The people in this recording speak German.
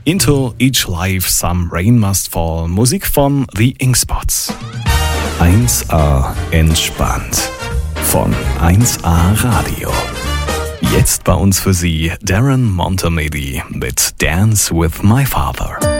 Into Each Life Some Rain Must Fall, Musik von The Inkspots. 1A entspannt von 1A Radio. Jetzt bei uns für Sie Darren Montemedi mit Dance with My Father.